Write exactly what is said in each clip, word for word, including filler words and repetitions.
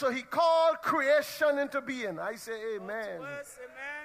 so he called creation into being. I say amen. Us, amen.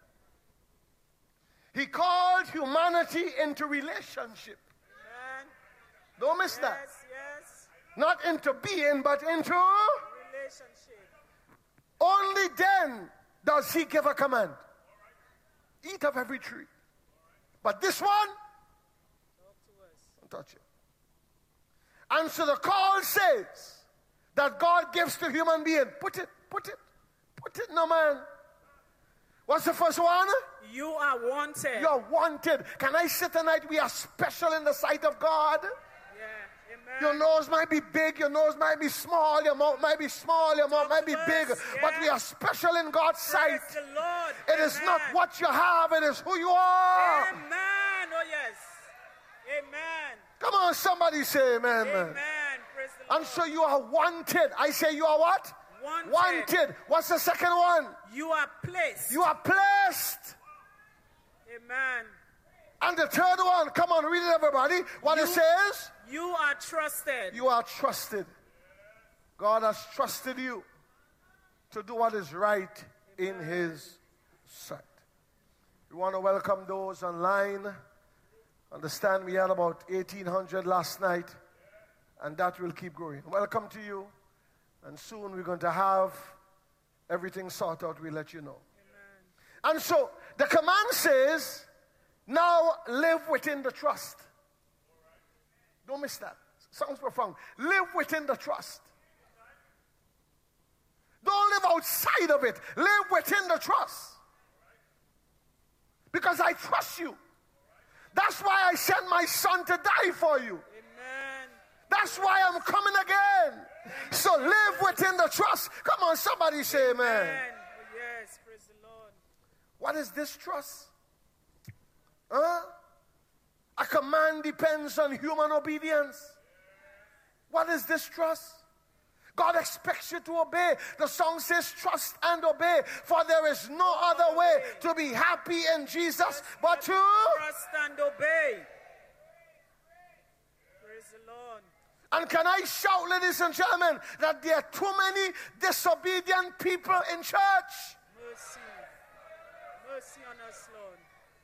He called humanity into relationship. Amen. Don't miss Yes, that. yes. Not into being, but into... Relationship. Only then does he give a command. Eat of every tree. But this one, Talk to us. don't touch it. And so the call says that God gives to human being. Put it, put it, put it, no man. What's the first one? You are wanted. You're wanted. Can I say tonight we are special in the sight of God? Yeah. Amen. Your nose might be big, your nose might be small, your mouth might be small, your mouth might be big, but we are special in God's sight. Praise the Lord. It is not what you have, it is who you are. Amen. Oh yes. Amen. Come on, somebody say amen. Amen. Man. Praise the Lord. And so you are wanted. I say you are what? Wanted. Wanted. What's the second one? You are placed. You are placed. Amen. And the third one, come on, read it everybody. What You- it says? You are trusted. You are trusted. God has trusted you to do what is right in his sight. We want to welcome those online. Understand we had about eighteen hundred last night, and that will keep growing. Welcome to you, and soon we're going to have everything sorted out. We'll let you know. Amen. And so the command says, now live within the trust. Don't miss that. Sounds profound. Live within the trust. Don't live outside of it. Live within the trust. Because I trust you. That's why I sent my son to die for you. Amen. That's why I'm coming again. So live within the trust. Come on, somebody say amen. Amen. Oh, yes, praise the Lord. What is this trust? Huh? A command depends on human obedience. What is this trust? God expects you to obey. The song says trust and obey, for there is no other way to be happy in Jesus but to trust and obey. Praise the Lord. And can I shout, ladies and gentlemen, that there are too many disobedient people in church? Mercy. Mercy on us, Lord.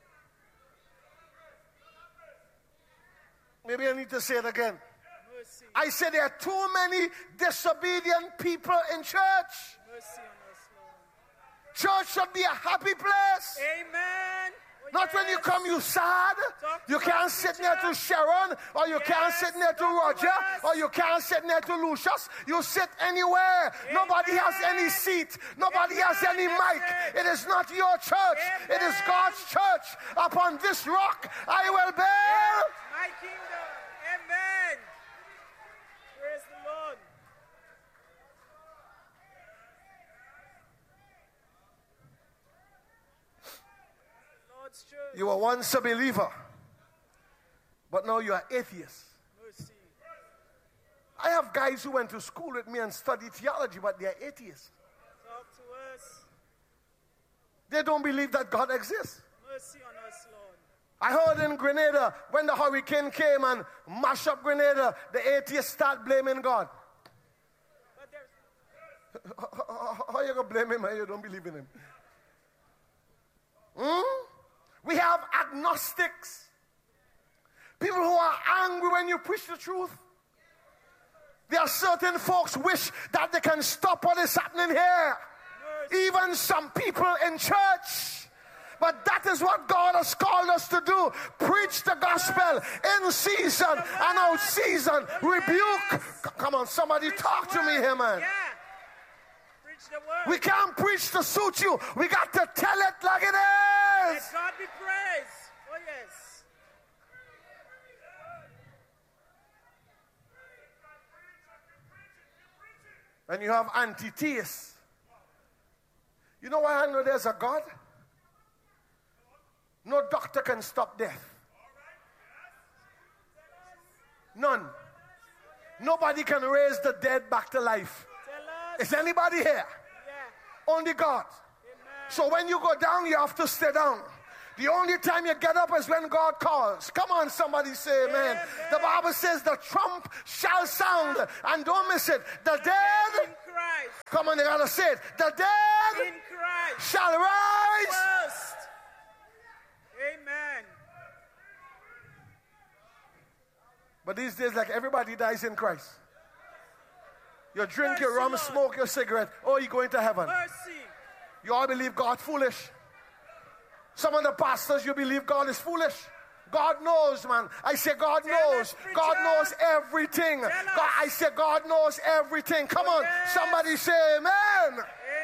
Maybe I need to say it again. Mercy. I said there are too many disobedient people in church. Mercy on us, Lord. Church should be a happy place. Amen. Oh, Not yes. when you come, you sad. Talk You to can't us, sit teacher. near to Sharon, or you can't Yes, sit near to talk to Roger, us. or you can't sit near to Lucius. You sit anywhere. Amen. Nobody has any seat. Nobody Amen. has any That's mic. it. It is not your church. It is Amen. God's church. Upon this rock I will build. My kingdom. Amen. Praise the Lord. Lord's church. You were once a believer, but now you are atheist. Mercy. I have guys who went to school with me and studied theology, but they are atheists. Talk to us. They don't believe that God exists. Mercy on us, Lord. I heard in Grenada, when the hurricane came and mashed up Grenada, the atheists start blaming God. But there's How, how you going to blame him and you don't believe in him? Hmm? We have agnostics. People who are angry when you preach the truth. There are certain folks wish that they can stop what is happening here. mercy. Even some people in church. But that is what God has called us to do. Preach the gospel in season and out season. Rebuke. C- Come on, somebody Preach talk the to me word. here, man. Yeah. Preach the word. We can't preach to suit you. We got to tell it like it Let is. God be praised. Oh, yes. And you have anti-theists. You know why I know there's a God? No doctor can stop death. None. Nobody can raise the dead back to life. Tell us. Is anybody here? Yeah. Only God. Amen. So when you go down, you have to stay down. The only time you get up is when God calls. Come on, somebody say amen. Amen. The Bible says the trump shall sound. And don't miss it. The dead In Christ. Come on, you gotta say it. The dead In Christ. shall rise. First. Amen. But these days, like everybody dies in Christ. You drink your Mercy, rum, Lord. smoke your cigarette. Oh, you're going to heaven. Mercy. You all believe God foolish. Some of the pastors, you believe God is foolish. God knows, man. I say God Tell knows. us, preacher. God knows everything. Tell God, us. I say God knows everything. Come Oh, on. yes. Somebody say amen.